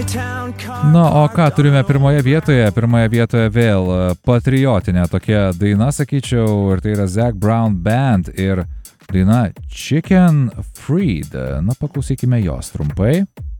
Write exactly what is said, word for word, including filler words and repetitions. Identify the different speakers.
Speaker 1: Na, o ką turime pirmoje vietoje? Pirmoje vietoje vėl patriotinė tokia daina, sakyčiau, ir tai yra Zac Brown Band ir daina Chicken Fried. Na, paklausykime jos trumpai.